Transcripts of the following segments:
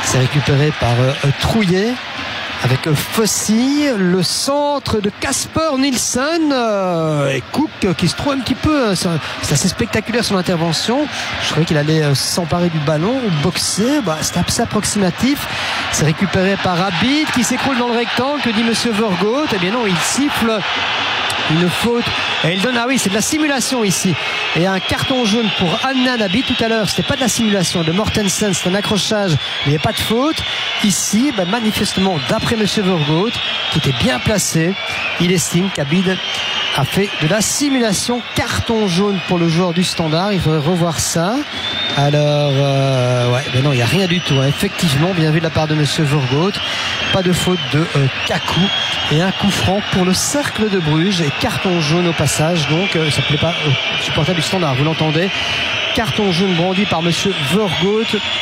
C'est récupéré par Trouillet. Avec Fossy, le centre de Casper Nielsen et Cook qui se trouve un petit peu, c'est assez spectaculaire son intervention. Je croyais qu'il allait s'emparer du ballon ou boxer, c'était assez approximatif. C'est récupéré par Abid qui s'écroule dans le rectangle. Que dit monsieur Vergoot? Eh bien non, il siffle une faute et il donne, c'est de la simulation ici, et un carton jaune pour Adnan Abid. Tout à l'heure c'était pas de la simulation de Mortensen, c'est un accrochage, il n'y a pas de faute ici. Manifestement, d'après monsieur Vergoot qui était bien placé, il estime qu'Abid a fait de la simulation. Carton jaune pour le joueur du Standard, il faudrait revoir ça. Alors non, il n'y a rien du tout, effectivement, bien vu de la part de monsieur Vergoot. Pas de faute de Kakou et un coup franc pour le Cercle de Bruges et carton jaune au passage. Donc ça ne plaît pas aux supporters du Standard, vous l'entendez. Carton jaune brandi par monsieur Vergoot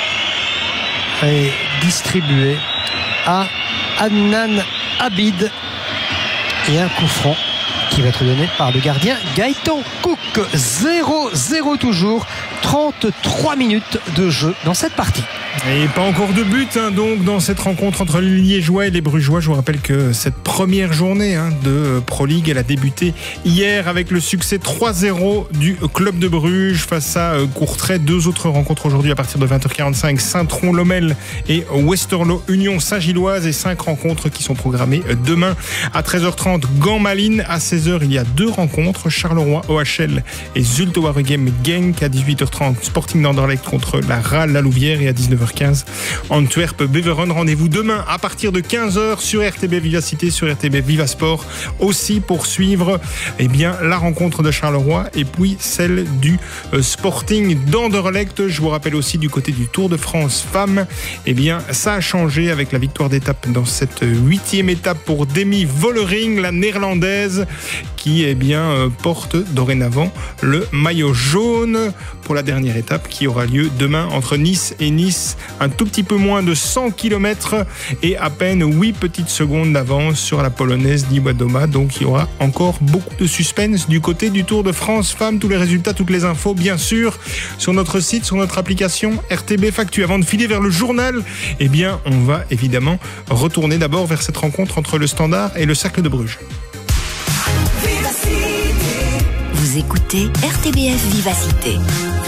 et distribué à Adnan Abid, et un coup franc qui va être donné par le gardien Gaëtan Cook. 0-0 toujours, 33 minutes de jeu dans cette partie. Et pas encore de but donc dans cette rencontre entre les Liégeois et les Brugeois. Je vous rappelle que cette première journée de Pro League, elle a débuté hier avec le succès 3-0 du Club de Bruges face à Courtrai. Deux autres rencontres aujourd'hui à partir de 20h45, Saint-Tron-Lommel et Westerlo Union Saint-Gilloise, et 5 rencontres qui sont programmées demain à 13h30. Gand-Malines à 16h, il y a 2 rencontres, Charleroi OHL et Zulte Waregem Genk à 18h30, Sporting d'Anderlecht contre la RAL La Louvière, et à 19h15 Antwerp Beveren. Rendez-vous demain à partir de 15h sur RTB Vivacité, sur RTB Vivasport aussi, pour suivre la rencontre de Charleroi et puis celle du Sporting d'Anderlecht. Je vous rappelle aussi du côté du Tour de France Femmes, ça a changé avec la victoire d'étape dans cette 8e étape pour Demi Vollering, la néerlandaise, qui porte dorénavant le maillot jaune pour la dernière étape qui aura lieu demain entre Nice et Nice. Un tout petit peu moins de 100 km et à peine 8 petites secondes d'avance sur la polonaise Niwadoma. Donc il y aura encore beaucoup de suspense du côté du Tour de France Femmes. Tous les résultats, toutes les infos, bien sûr, sur notre site, sur notre application RTB Factu. Avant de filer vers le journal, on va évidemment retourner d'abord vers cette rencontre entre le Standard et le Cercle de Bruges. Vous écoutez RTBF Vivacité.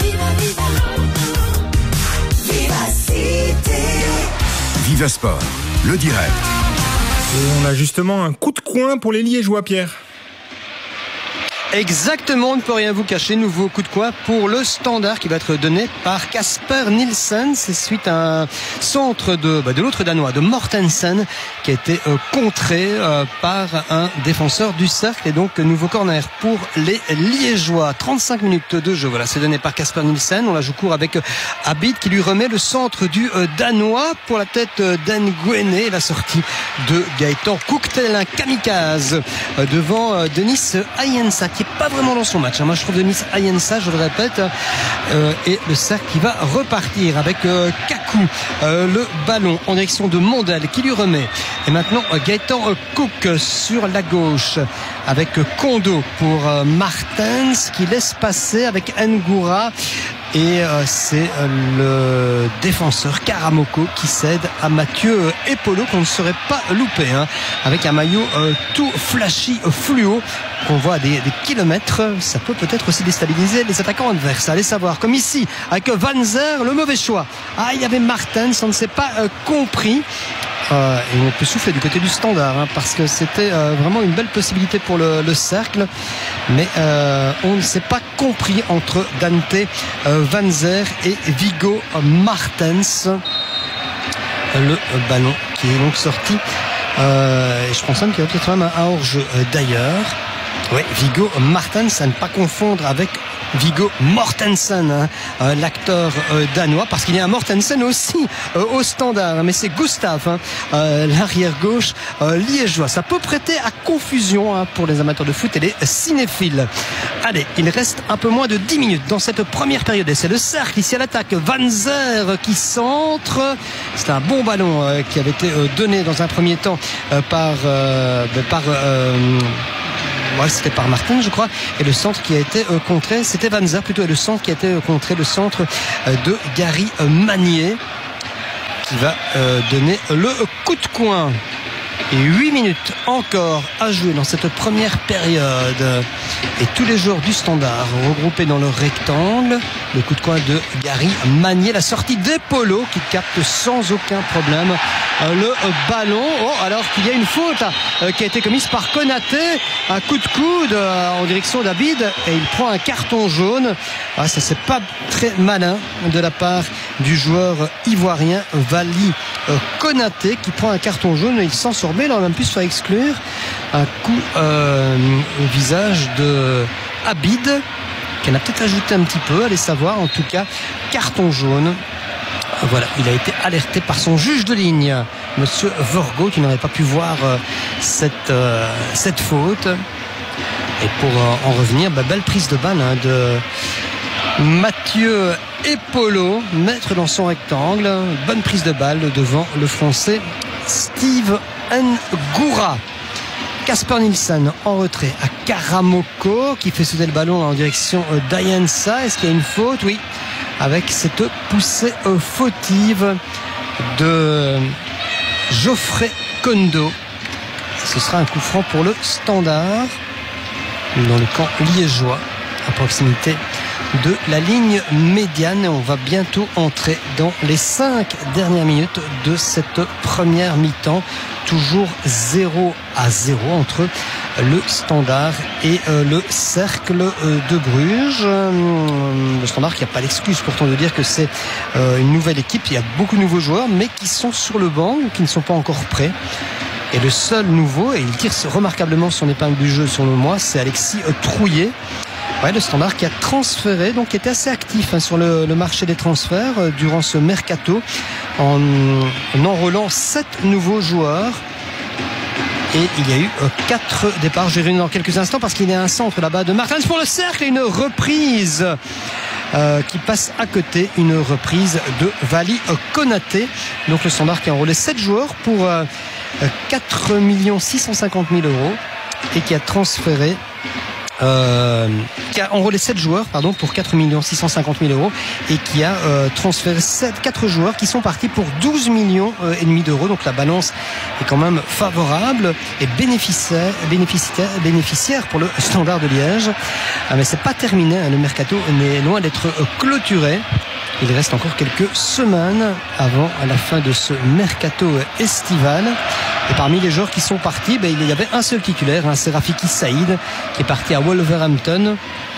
Vivasport, le direct. Et on a justement un coup de coin pour les Liégeois, Pierre. Exactement, on ne peut rien vous cacher. Nouveau coup de coin pour le Standard qui va être donné par Casper Nielsen. C'est suite à un centre de l'autre Danois, de Mortensen, qui a été contré par un défenseur du Cercle. Et donc nouveau corner pour les Liégeois. 35 minutes de jeu. Voilà, c'est donné par Casper Nielsen. On la joue court avec Abid qui lui remet le centre du Danois pour la tête d'Nguene. La sortie de Gaëtan Cook, tel un kamikaze devant Denis Ayensa, qui n'est pas vraiment dans son match. Moi je trouve Denis Ayensa, je le répète, et le Cercle qui va repartir avec Kakou, le ballon en direction de Mondel qui lui remet. Et maintenant Gaëtan Cook sur la gauche avec Kondo pour Martens qui laisse passer avec Ngoura. Et c'est le défenseur Karamoko qui cède à Mathieu Epolo, qu'on ne saurait pas louper, avec un maillot tout flashy fluo qu'on voit à des kilomètres. Ça peut peut-être aussi déstabiliser les attaquants adverses. Allez savoir, comme ici avec Van Zer, le mauvais choix. Il y avait Martens, on ne s'est pas compris. Et on peut souffler du côté du Standard, parce que c'était vraiment une belle possibilité pour le Cercle, mais on ne s'est pas compris entre Dante Van Zer et Viggo Martens. Le ballon qui est donc sorti, je pense même qu'il y a peut-être même un hors-jeu d'ailleurs. Oui, Viggo Martens, à ne pas confondre avec Viggo Mortensen, l'acteur danois, parce qu'il y a un Mortensen aussi au Standard, mais c'est Gustave, l'arrière gauche liégeois. Ça peut prêter à confusion pour les amateurs de foot et les cinéphiles. Allez, il reste un peu moins de 10 minutes dans cette première période et c'est le Cercle ici à l'attaque. Van Zer qui centre. C'est un bon ballon qui avait été donné dans un premier temps c'était par Martin, je crois, et le centre qui a été contré, c'était Van Zer plutôt, et le centre qui a été contré, le centre de Gary Magnier, qui va donner le coup de coin. Et 8 minutes encore à jouer dans cette première période. Et tous les joueurs du Standard regroupés dans le rectangle. Le coup de coin de Gary Magnier. La sortie d'Epolo qui capte sans aucun problème le ballon. Oh, alors qu'il y a une faute qui a été commise par Konaté. Un coup de coude en direction d'Abid. Et il prend un carton jaune. Ah, ça c'est pas très malin de la part du joueur ivoirien Wally Konaté qui prend un carton jaune. Et il s'en sort. Il aurait même pu se faire exclure. Un coup au visage de Abid qui en a peut-être ajouté un petit peu, allez savoir. En tout cas, carton jaune. Voilà, il a été alerté par son juge de ligne, Monsieur Vergo, qui n'aurait pas pu voir cette faute. Et pour en revenir, belle prise de balle de Mathieu Epolo, maître dans son rectangle. Bonne prise de balle devant le Français Steve Ngoura. Kasper Nielsen en retrait à Karamoko qui fait sauter le ballon en direction d'Ayensa. Est-ce qu'il y a une faute? Oui, avec cette poussée fautive de Geoffrey Kondo. Ce sera un coup franc pour le Standard dans le camp liégeois à proximité de la ligne médiane. Et on va bientôt entrer dans les 5 dernières minutes de cette première mi-temps. Toujours 0-0 entre le Standard et le Cercle de Bruges. Le Standard qui n'a pas l'excuse pourtant de dire que c'est une nouvelle équipe. Il y a beaucoup de nouveaux joueurs mais qui sont sur le banc ou qui ne sont pas encore prêts. Et le seul nouveau, et il tire remarquablement son épingle du jeu selon moi, c'est Alexis Trouillet. Ouais, le Standard qui a transféré, donc qui était assez actif sur le marché des transferts durant ce mercato en enrôlant 7 nouveaux joueurs. Et il y a eu 4 départs. Je vais revenir dans quelques instants parce qu'il y a un centre là-bas de Martens pour le Cercle et une reprise qui passe à côté, une reprise de Wally Konaté. Donc le Standard qui a enrôlé 7 joueurs pour 4 650 000 € et qui a transféré qui a enrôlé 7 joueurs pour 4 650 000 € et qui a transféré 4 joueurs qui sont partis pour 12 millions et demi d'euros. Donc la balance est quand même favorable et bénéficiaire pour le Standard de Liège. Mais c'est pas terminé, le mercato n'est loin d'être clôturé. Il reste encore quelques semaines avant la fin de ce mercato estival. Et parmi les joueurs qui sont partis, il y avait un seul titulaire, c'est Rafiki Saïd, qui est parti à Wolverhampton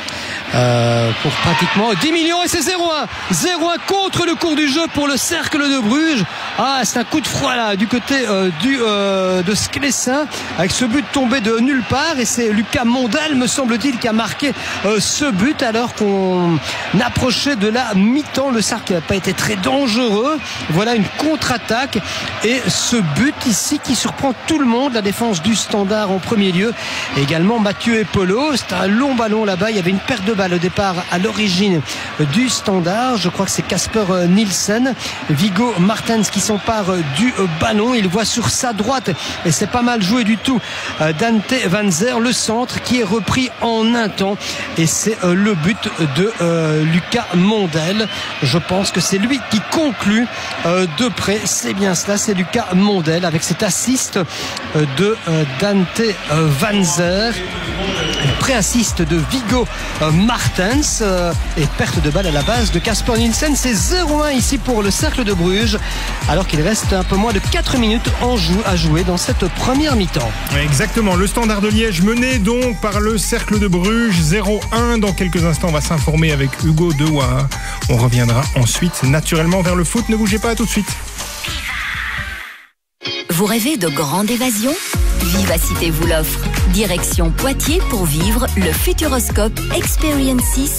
pour pratiquement 10 millions et c'est 0-1 contre le cours du jeu pour le Cercle de Bruges. Ah, c'est un coup de froid là du côté de Sclessin avec ce but tombé de nulle part et c'est Lucas Mondal me semble-t-il qui a marqué ce but alors qu'on approchait de la mi-temps. Le Cercle n'a pas été très dangereux. Voilà une contre-attaque et ce but ici qui surprend tout le monde, la défense du Standard en premier lieu et également Mathieu Epolo. C'est un long ballon là-bas, il y avait une perte de balle au départ à l'origine du Standard. Je crois que c'est Kasper Nielsen, Viggo Martens qui s'empare du ballon. Il voit sur sa droite et c'est pas mal joué du tout Dante Van Zer, le centre qui est repris en un temps et c'est le but de Lucas Mondel. Je pense que c'est lui qui conclut de près. C'est bien cela, c'est Lucas Mondel avec cet assist de Dante Van Zer. Pré-assist de Viggo Martens et perte de balle à la base de Kasper Nielsen. C'est 0-1 ici pour le Cercle de Bruges alors qu'il reste un peu moins de 4 minutes à jouer dans cette première mi-temps. Exactement, le Standard de Liège mené donc par le Cercle de Bruges 0-1. Dans quelques instants on va s'informer avec Hugo Dewa. On reviendra ensuite naturellement vers le foot. Ne bougez pas, à tout de suite. Vous rêvez de grande évasion ? Vivacité vous l'offre. Direction Poitiers pour vivre le Futuroscope Experiences